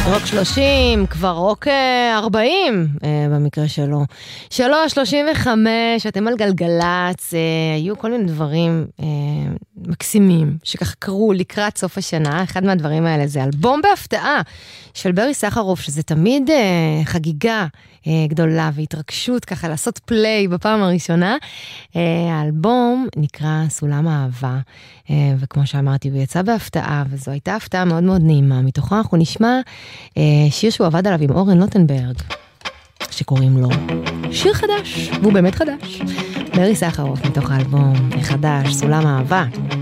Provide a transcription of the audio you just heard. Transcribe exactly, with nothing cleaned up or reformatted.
רוק שלושים, כבר רוק ארבעים במקרה שלו. שלוש שלושים וחמש, אתם על גלגלץ, היו כל מיני דברים מקסימים שככה קרו לקראת סוף השנה. אחד מהדברים האלה זה אלבום בהפתעה של ברי סחרוף, שזה תמיד חגיגה גדולה והתרגשות ככה לעשות פליי בפעם הראשונה. האלבום נקרא סולם האהבה, וכמו שאמרתי הוא יצא בהפתעה, וזו הייתה הפתעה מאוד מאוד נעימה. מתוכה אנחנו נשמע שיר שהוא עבד עליו עם אורן לוטנברג, שקוראים לו שיר חדש, והוא באמת חדש. ברי סחרוף מתוך האלבום החדש סולם האהבה.